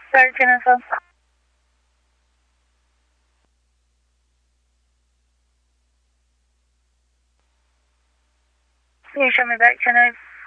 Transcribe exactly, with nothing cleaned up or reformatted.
Sorry, Jennifer. Can you show me back, Jennifer?